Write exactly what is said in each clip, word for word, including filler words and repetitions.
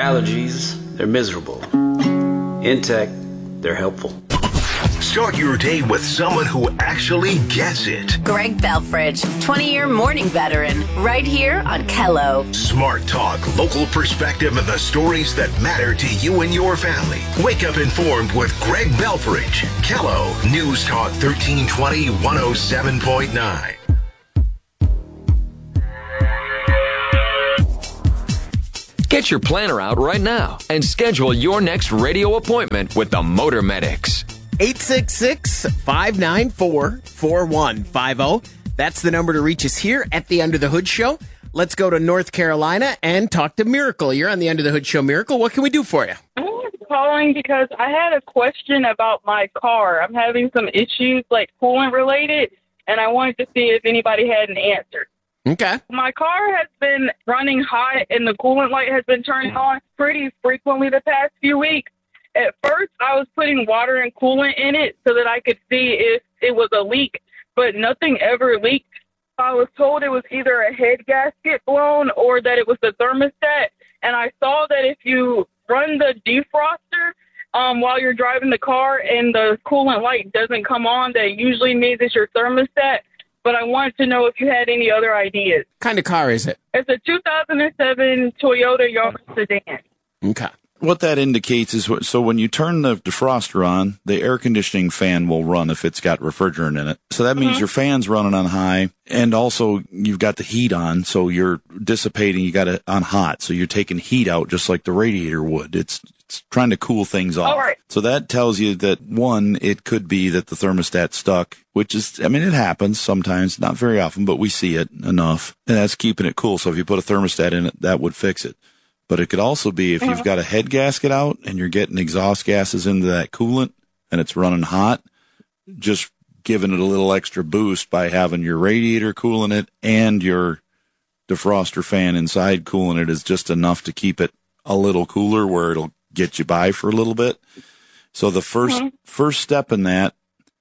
allergies, they're miserable. Intech, they're helpful. Start your day with someone who actually gets it. Greg Belfridge, twenty-year morning veteran, right here on Kello. Smart talk, local perspective, and the stories that matter to you and your family. Wake up informed with Greg Belfridge. Kello, News Talk thirteen twenty, one oh seven point nine. Get your planner out right now and schedule your next radio appointment with the Motor Medics. eight six six, five nine four, four one five zero. That's the number to reach us here at the Under the Hood Show. Let's go to North Carolina and talk to Miracle. You're on the Under the Hood Show. Miracle, what can we do for you? I was calling because I had a question about my car. I'm having some issues, like coolant related, and I wanted to see if anybody had an answer. Okay. My car has been running hot, and the coolant light has been turning on pretty frequently the past few weeks. At first, I was putting water and coolant in it so that I could see if it was a leak, but nothing ever leaked. I was told it was either a head gasket blown or that it was the thermostat, and I saw that if you run the defroster um, while you're driving the car and the coolant light doesn't come on, that usually means it's your thermostat. But I wanted to know if you had any other ideas. What kind of car is it? It's a two thousand seven Toyota Yaris sedan. Okay. What that indicates is, what, so when you turn the defroster on, the air conditioning fan will run if it's got refrigerant in it. So that means mm-hmm. your fan's running on high, and also you've got the heat on, so you're dissipating, you got it on hot, so you're taking heat out just like the radiator would. It's it's trying to cool things off. All right. So that tells you that, one, it could be that the thermostat's stuck, which is, I mean, it happens sometimes, not very often, but we see it enough, and that's keeping it cool. So if you put a thermostat in it, that would fix it. But it could also be if you've got a head gasket out and you're getting exhaust gases into that coolant and it's running hot, just giving it a little extra boost by having your radiator cooling it and your defroster fan inside cooling it is just enough to keep it a little cooler where it'll get you by for a little bit. So the first mm-hmm. first step in that,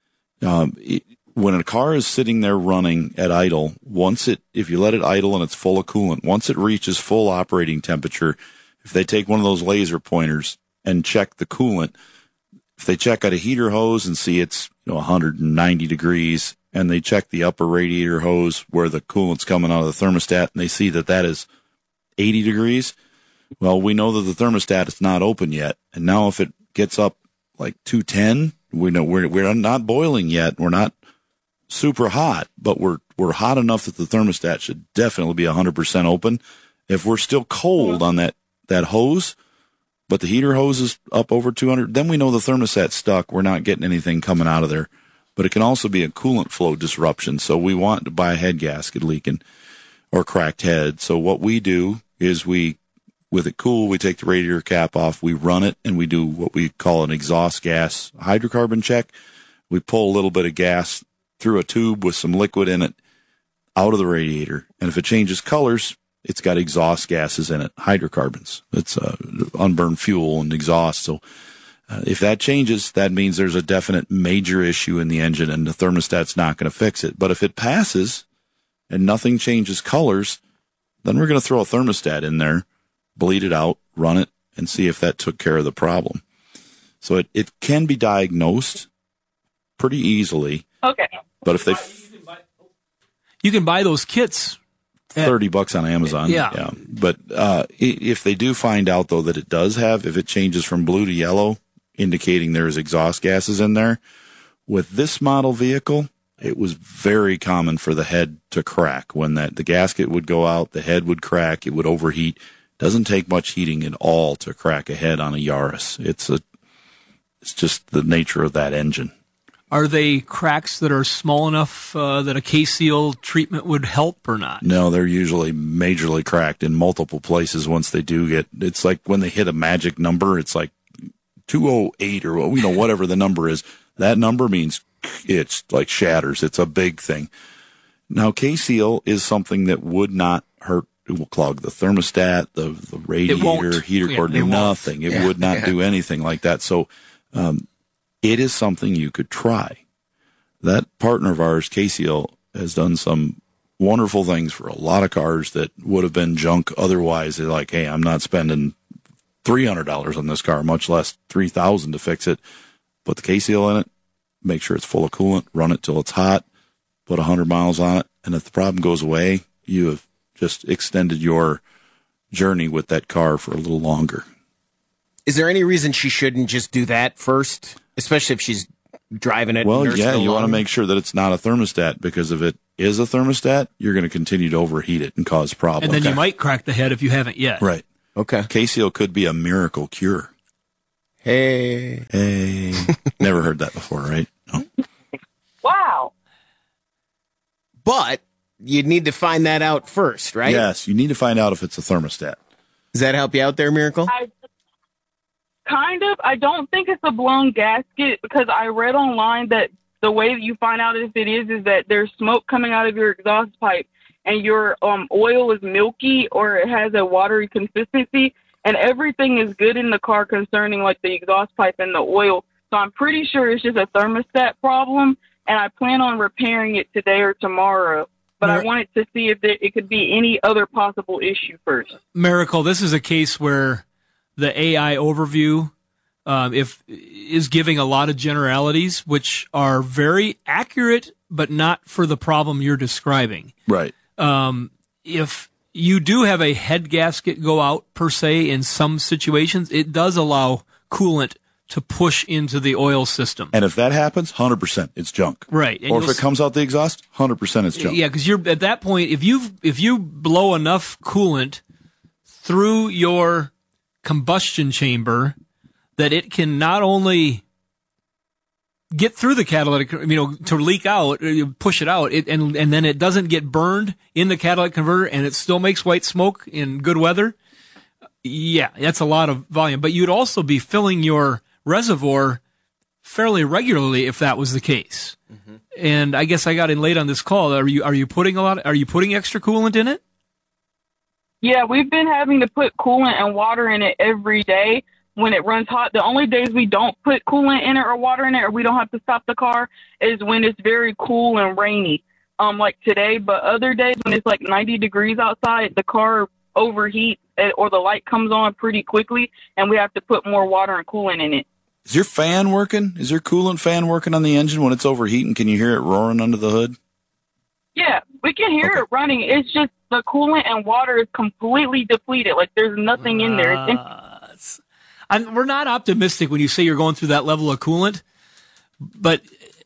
um, it, when a car is sitting there running at idle, once it, if you let it idle and it's full of coolant, once it reaches full operating temperature, if they take one of those laser pointers and check the coolant, if they check out a heater hose and see it's, you know, one hundred ninety degrees, and they check the upper radiator hose where the coolant's coming out of the thermostat, and they see that that is eighty degrees, well, we know that the thermostat is not open yet. And now if it gets up like two ten, we know we're, we're not boiling yet. We're not super hot, but we're we're hot enough that the thermostat should definitely be one hundred percent open. If we're still cold on that, that hose, but the heater hose is up over two hundred, then we know the thermostat's stuck. We're not getting anything coming out of there. But it can also be a coolant flow disruption, so we want to buy a head gasket leaking or cracked head. So what we do is we, with it cool, we take the radiator cap off, we run it, and we do what we call an exhaust gas hydrocarbon check. We pull a little bit of gas through a tube with some liquid in it out of the radiator. And if it changes colors, it's got exhaust gases in it, hydrocarbons. It's uh, unburned fuel and exhaust. So uh, if that changes, that means there's a definite major issue in the engine and the thermostat's not going to fix it. But if it passes and nothing changes colors, then we're going to throw a thermostat in there, bleed it out, run it, and see if that took care of the problem. So it, it can be diagnosed pretty easily. Okay. But if they, you can buy those kits, thirty bucks on Amazon. Yeah. yeah. But uh, if they do find out though that it does have, if it changes from blue to yellow, indicating there's exhaust gases in there, with this model vehicle, it was very common for the head to crack. When that the gasket would go out, the head would crack, it would overheat. Doesn't take much heating at all to crack a head on a Yaris. It's a, it's just the nature of that engine. Are they cracks that are small enough uh, that a K-Seal treatment would help or not? No, they're usually majorly cracked in multiple places once they do get, it's like when they hit a magic number, it's like two oh eight or, you know, whatever the number is. That number means it's like shatters. It's a big thing. Now, K-Seal is something that would not hurt. It will clog the thermostat, the, the radiator, heater cord, yeah, nothing. It yeah, would not yeah. do anything like that. So, um, it is something you could try. That partner of ours, K-Seal, has done some wonderful things for a lot of cars that would have been junk otherwise. They're like, hey, I'm not spending three hundred dollars on this car, much less three thousand dollars to fix it. Put the K-Seal in it, make sure it's full of coolant, run it till it's hot, put one hundred miles on it, and if the problem goes away, you have just extended your journey with that car for a little longer. Is there any reason she shouldn't just do that first, especially if she's driving it? Well, nursing yeah, you along? want to make sure that it's not a thermostat, because if it is a thermostat, you're going to continue to overheat it and cause problems. And then Okay. you might crack the head if you haven't yet. Right. Okay. K-Seal could be a miracle cure. Hey. Hey. Never heard that before, right? No. Wow. But you'd need to find that out first, right? Yes, you need to find out if it's a thermostat. Does that help you out there, Miracle? I kind of. I don't think it's a blown gasket, because I read online that the way that you find out if it is is that there's smoke coming out of your exhaust pipe, and your um, oil is milky or it has a watery consistency, and everything is good in the car concerning like the exhaust pipe and the oil. So I'm pretty sure it's just a thermostat problem, and I plan on repairing it today or tomorrow. But Mer- I wanted to see if there, it could be any other possible issue first. Miracle, this is a case where the A I overview um, if is giving a lot of generalities, which are very accurate, but not for the problem you're describing. Right. Um, if you do have a head gasket go out, per se, in some situations, it does allow coolant to push into the oil system. And if that happens, one hundred percent it's junk. Right. And Or if you'll it comes out the exhaust, one hundred percent it's junk. Yeah, because you're at that point. If you if you blow enough coolant through your combustion chamber, that it can not only get through the catalytic, you know, to leak out, you push it out, it, and and then it doesn't get burned in the catalytic converter, and it still makes white smoke in good weather. Yeah, that's a lot of volume. But you'd also be filling your reservoir fairly regularly if that was the case. Mm-hmm. And I guess I got in late on this call. Are you are you putting a lot? Are you putting extra coolant in it? Yeah, we've been having to put coolant and water in it every day when it runs hot. The only days we don't put coolant in it or water in it, or we don't have to stop the car, is when it's very cool and rainy, um, like today. But other days when it's like ninety degrees outside, the car overheats or the light comes on pretty quickly, and we have to put more water and coolant in it. Is your fan working? Is your coolant fan working on the engine when it's overheating? Can you hear it roaring under the hood? Yeah, we can hear Okay. it running. It's just the coolant and water is completely depleted. Like there's nothing in there. It's Uh, it's- I'm, we're not optimistic when you say you're going through that level of coolant, but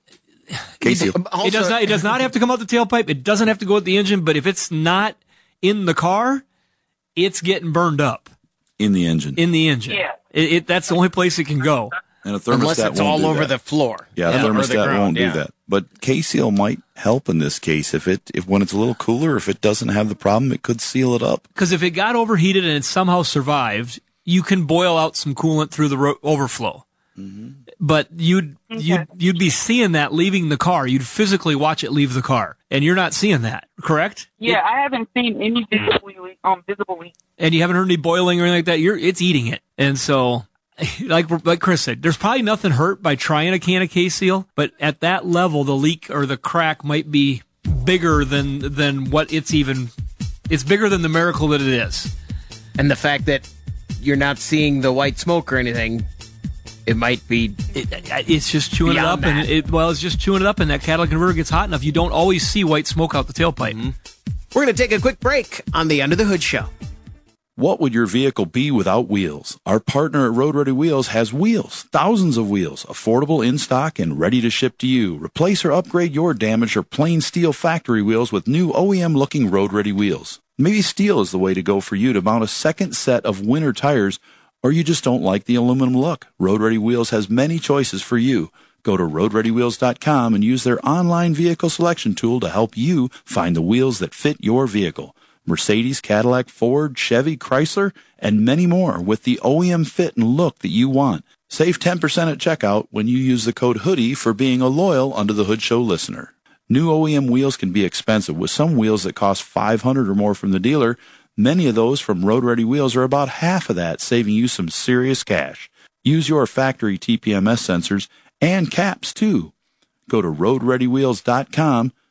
Casey, it does not. It does not have to come out the tailpipe. It doesn't have to go at the engine. But if it's not in the car, it's getting burned up in the engine. in the engine. Yeah. It, it, that's the only place it can go. And a thermostat Unless it's won't all do over that. the floor. Yeah, a or the thermostat ground, won't do yeah. that. But K-Seal might help in this case. If it, if when it's a little cooler, if it doesn't have the problem, it could seal it up. Because if it got overheated and it somehow survived, you can boil out some coolant through the ro- overflow. Mm-hmm. But you'd you'd you'd be seeing that leaving the car. You'd physically watch it leave the car, and you're not seeing that, correct? yeah, I haven't seen any visible um visible leak. And you haven't heard any boiling or anything like that. You're it's eating it, and so. Like like Chris said, there's probably nothing hurt by trying a can of K-Seal, but at that level, the leak or the crack might be bigger than than what it's even. It's bigger than the miracle that it is. And the fact that you're not seeing the white smoke or anything, it might be. It, it's just chewing it Beyond up, and that. it well, it's just chewing it up, and that catalytic converter gets hot enough. You don't always see white smoke out the tailpipe. Mm-hmm. We're going to take a quick break on the Under the Hood Show. What would your vehicle be without wheels? Our partner at Road Ready Wheels has wheels, thousands of wheels, affordable in stock and ready to ship to you. Replace or upgrade your damaged or plain steel factory wheels with new O E M looking Road Ready wheels. Maybe steel is the way to go for you to mount a second set of winter tires, or you just don't like the aluminum look. Road Ready Wheels has many choices for you. Go to road ready wheels dot com and use their online vehicle selection tool to help you find the wheels that fit your vehicle. Mercedes, Cadillac, Ford, Chevy, Chrysler, and many more with the O E M fit and look that you want. Save ten percent at checkout when you use the code HOODIE for being a loyal Under the Hood Show listener. New O E M wheels can be expensive, with some wheels that cost five hundred dollars or more from the dealer. Many of those from Road Ready Wheels are about half of that, saving you some serious cash. Use your factory T P M S sensors and caps, too. Go to road ready wheels dot com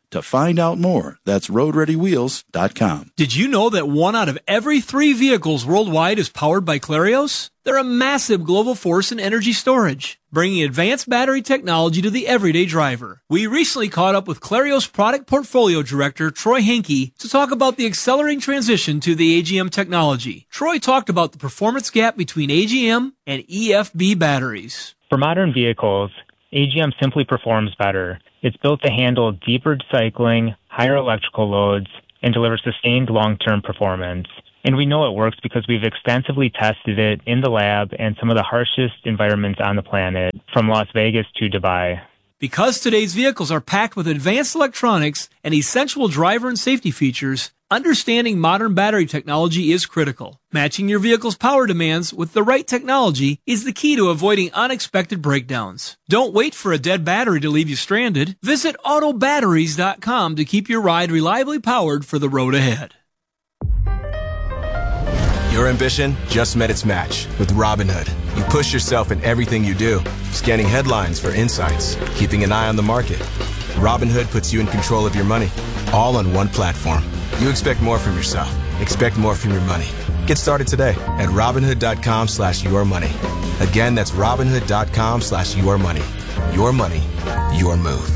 To find out more, that's road ready wheels dot com. Did you know that one out of every three vehicles worldwide is powered by Clarios? They're a massive global force in energy storage, bringing advanced battery technology to the everyday driver. We recently caught up with Clarios Product Portfolio Director Troy Henke to talk about the accelerating transition to the A G M technology. Troy talked about the performance gap between A G M and E F B batteries. For modern vehicles, A G M simply performs better. It's built to handle deeper cycling, higher electrical loads, and deliver sustained long-term performance. And we know it works because we've extensively tested it in the lab and some of the harshest environments on the planet, from Las Vegas to Dubai. Because today's vehicles are packed with advanced electronics and essential driver and safety features, understanding modern battery technology is critical. Matching your vehicle's power demands with the right technology is the key to avoiding unexpected breakdowns. Don't wait for a dead battery to leave you stranded. Visit auto batteries dot com to keep your ride reliably powered for the road ahead. Your ambition just met its match with Robinhood. You push yourself in everything you do, scanning headlines for insights, keeping an eye on the market. Robinhood puts you in control of your money, all on one platform. You expect more from yourself. Expect more from your money. Get started today at Robinhood.com slash your money. Again, that's Robinhood.com slash your money. Your money, your move.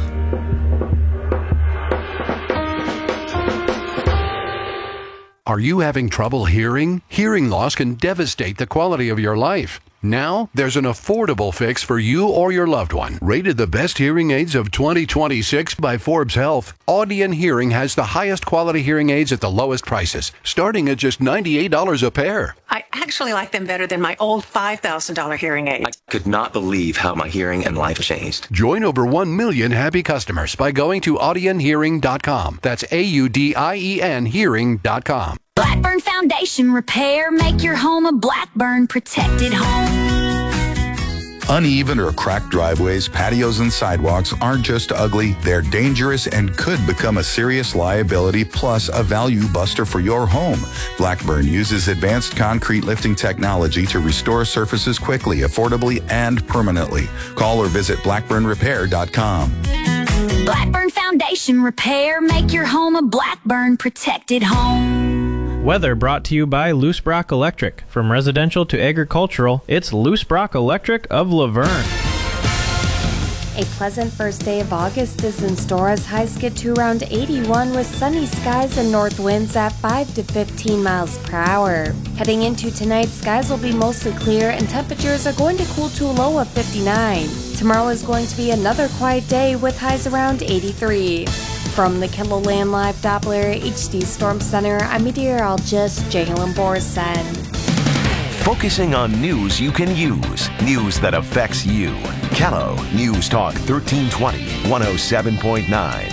Are you having trouble hearing? Hearing loss can devastate the quality of your life. Now, there's an affordable fix for you or your loved one. Rated the best hearing aids of twenty twenty-six by Forbes Health, Audion Hearing has the highest quality hearing aids at the lowest prices, starting at just ninety-eight dollars a pair. I actually like them better than my old five thousand dollars hearing aids. I could not believe how my hearing and life changed. Join over one million happy customers by going to audion hearing dot com. That's A U D I E N hearing dot com. Blackburn Foundation Repair. Make your home a Blackburn protected home. Uneven or cracked driveways, patios, and sidewalks aren't just ugly, they're dangerous and could become a serious liability plus a value buster for your home. Blackburn uses advanced concrete lifting technology to restore surfaces quickly, affordably, and permanently. Call or visit blackburn repair dot com. Blackburn Foundation Repair. Make your home a Blackburn protected home. Weather brought to you by Loose Brock Electric. From residential to agricultural, it's Loose Brock Electric of Laverne. A pleasant first day of August is in store as highs get to around eighty-one with sunny skies and north winds at five to fifteen miles per hour. Heading into tonight, skies will be mostly clear and temperatures are going to cool to a low of fifty-nine. Tomorrow is going to be another quiet day with highs around eighty-three. From the KELOLAND Live Doppler H D Storm Center, I'm meteorologist Jalen Borson. Focusing on news you can use, news that affects you. Kello News Talk thirteen twenty, one oh seven point nine.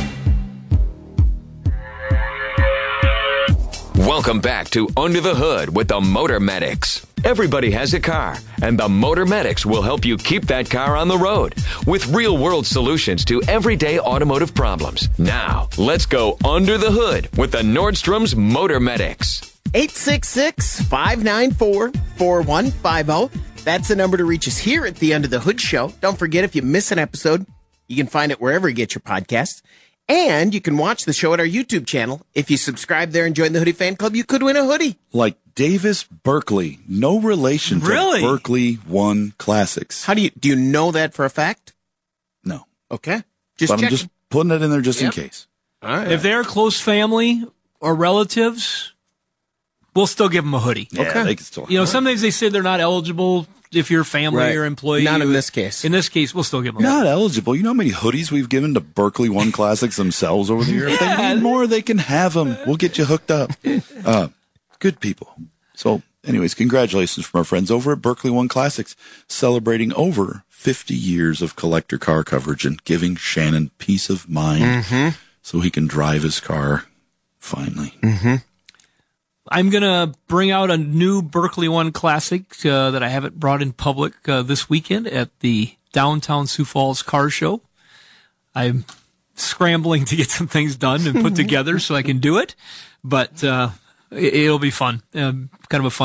Welcome back to Under the Hood with the Motor Medics. Everybody has a car, and the Motor Medics will help you keep that car on the road with real-world solutions to everyday automotive problems. Now, let's go under the hood with the Nordstrom's Motor Medics. eight six six, five nine four, four one five zero. That's the number to reach us here at the Under the Hood Show. Don't forget, if you miss an episode, you can find it wherever you get your podcasts. And you can watch the show at our YouTube channel. If you subscribe there and join the Hoodie Fan Club, you could win a hoodie. Like Davis Berkeley. No relation to Really? Berkeley One Classics. How do you, do you know that for a fact? No. Okay. Just but I'm checking. just putting it in there just Yep. in case. All right. If they're close family or relatives, we'll still give them a hoodie. Yeah, Okay. they can still You know, have it. sometimes they say they're not eligible if you're family Right. or employee. Not in this case. In this case, we'll still give them. Not eligible. You know how many hoodies we've given to Berkeley One Classics themselves over the years? If they need more, they can have them. We'll get you hooked up. Uh, good people. So, anyways, congratulations from our friends over at Berkeley One Classics, celebrating over fifty years of collector car coverage and giving Shannon peace of mind Mhm. so he can drive his car finally. Mm-hmm. I'm going to bring out a new Berkeley One Classic uh, that I haven't brought in public uh, this weekend at the downtown Sioux Falls Car Show. I'm scrambling to get some things done and put together so I can do it, but uh, it, it'll be fun. Um, kind of a fun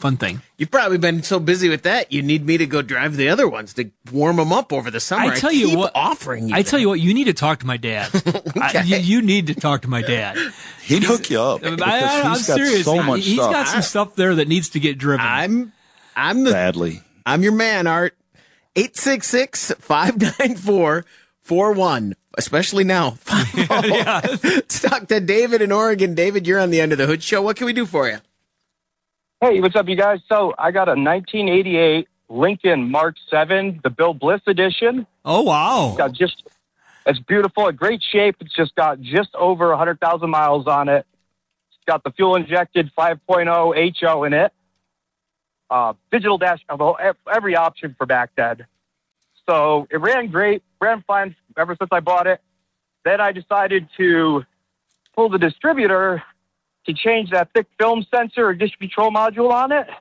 fun thing. You've probably been so busy with that, you need me to go drive the other ones to warm them up over the summer. I tell I you keep what, offering you I that. tell you what, you need to talk to my dad. I, you, you need to talk to my dad. He'd hook you up. I, because I, I'm he's got serious. so He- much he's stuff. got some stuff there that needs to get driven. I'm, I'm the, Sadly. I'm your man, Art. eight six six, five nine four, four one. Especially now. Let's talk to David in Oregon. David, you're on the Under the Hood show. What can we do for you? Hey, what's up, you guys? So I got a nineteen eighty-eight Lincoln Mark seven, the Bill Bliss edition. Oh, wow. It's got just, it's beautiful, in great shape. It's just got just over one hundred thousand miles on it. It's got the fuel-injected five point oh H O in it. Uh, digital dash, every option for back then. So it ran great, ran fine ever since I bought it. Then I decided to pull the distributor to change that thick film sensor or dish control module on it.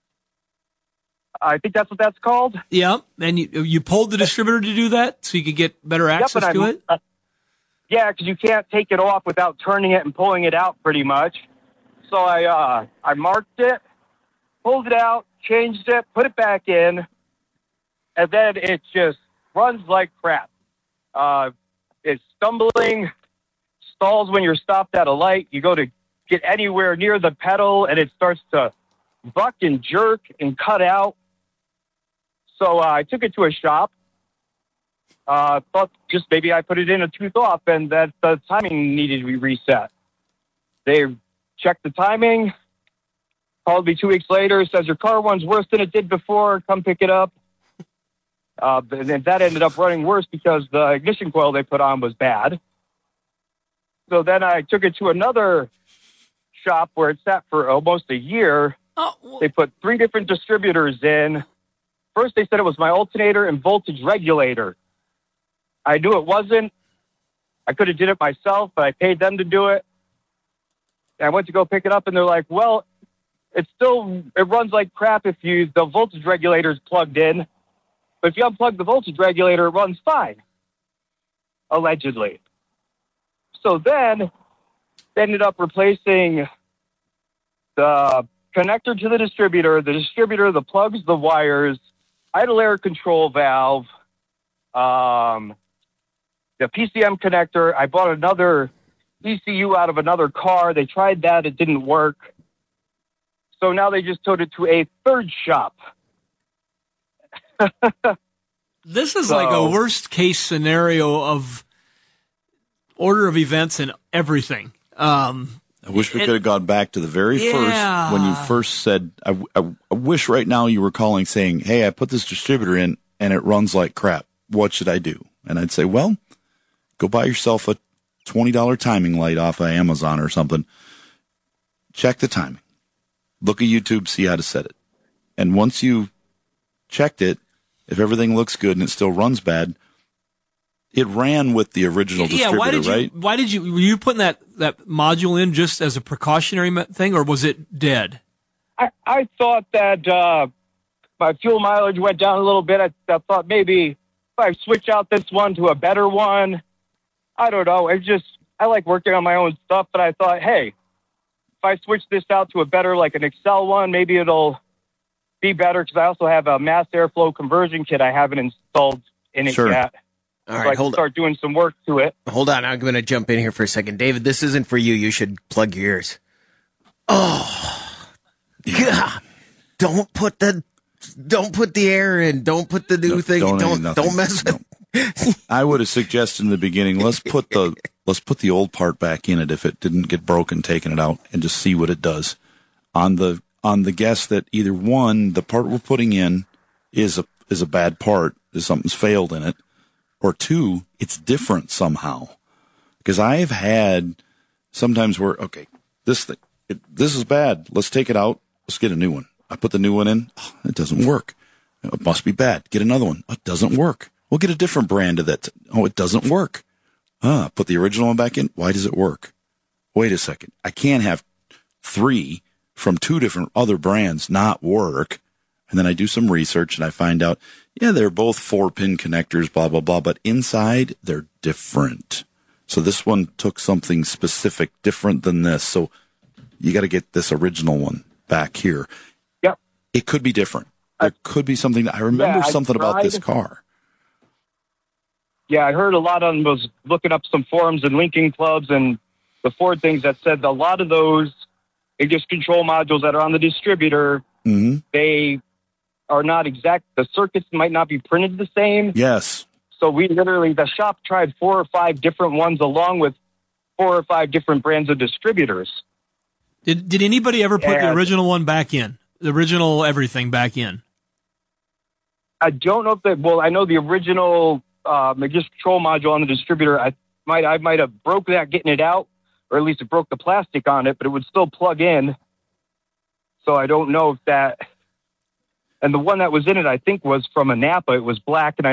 I think that's what that's called. Yeah, and you, you pulled the distributor to do that so you could get better access yep, to I, it? Uh, yeah, because you can't take it off without turning it and pulling it out pretty much. So I, uh, I marked it, pulled it out, changed it, put it back in, and then it just runs like crap. Uh, it's stumbling, stalls when you're stopped at a light. You go to get anywhere near the pedal, and it starts to buck and jerk and cut out. So uh, I took it to a shop. Uh, thought just maybe I put it in a tooth off, and that the timing needed to be reset. They checked the timing, called me two weeks later, says your car runs worse than it did before. Come pick it up. Uh, and then that ended up running worse because the ignition coil they put on was bad. So then I took it to another shop where it sat for almost a year. Oh, well. They put three different distributors in. First, they said it was my alternator and voltage regulator. I knew it wasn't. I could have did it myself, but I paid them to do it. And I went to go pick it up, and they're like, well, it's still, it runs like crap if you, the voltage regulator is plugged in. But if you unplug the voltage regulator, it runs fine, allegedly. So then they ended up replacing the connector to the distributor, the distributor, the plugs, the wires, idle air control valve, um, the P C M connector. I bought another E C U out of another car. They tried that. It didn't work. So now they just towed it to a third shop. This is So- like a worst case scenario of order of events and everything. Um, I wish we it- could have gone back to the very Yeah. first when you first said, I, I, I wish right now you were calling saying, hey, I put this distributor in and it runs like crap. What should I do? And I'd say, well, go buy yourself a twenty dollars timing light off of Amazon or something. Check the timing. Look at YouTube, see how to set it. And once you checked it, if everything looks good and it still runs bad, it ran with the original yeah, distributor, why did you? right? Why did you? Were you putting that that module in just as a precautionary me- thing, or was it dead? I, I thought that uh, my fuel mileage went down a little bit. I, I thought maybe if I switch out this one to a better one, I don't know. It's just, I like working on my own stuff, but I thought, hey, if I switch this out to a better, like an Excel one, maybe it'll be better, because I also have a mass airflow conversion kit I haven't installed in it Sure. yet. All so right, I can hold on. start doing some work to it. Hold on, I'm going to jump in here for a second. David, this isn't for you. You should plug your ears. Oh, God. Don't put the don't put the air in. Don't put the new No, thing. don't Don't any- don't, nothing. mess with. I would have suggested in the beginning, let's put the let's put the old part back in it if it didn't get broken, taking it out, and just see what it does. On the on the guess that either one, the part we're putting in is a is a bad part, is something's failed in it, or two, it's different somehow. Because I have had sometimes where, okay, this thing, it, this is bad. Let's take it out. Let's get a new one. I put the new one in. Oh, it doesn't work. It must be bad. Get another one. Oh, it doesn't work. We'll get a different brand of that. Oh, it doesn't work. Ah, put the original one back in. Why does it work? Wait a second. I can't have three from two different other brands not work. And then I do some research and I find out, yeah, they're both four pin connectors, blah, blah, blah. But inside they're different. So this one took something specific, different than this. So you got to get this original one back here. Yep. It could be different. There could be something. I remember Yeah, I something about this tried- car. Yeah, I heard a lot on was looking up some forums and linking clubs and the Ford things that said that a lot of those Aegis control modules that are on the distributor, Mm-hmm. they are not exact. The circuits might not be printed the same. Yes. So we literally, the shop tried four or five different ones along with four or five different brands of distributors. Did Did anybody ever put the And- original one back in? The original everything back in? I don't know if that, well, I know the original um, Aegis control module on the distributor, I might, I might have broke that getting it out, or at least it broke the plastic on it, but it would still plug in. So I don't know if that, and the one that was in it, I think was from a Napa. It was black, and I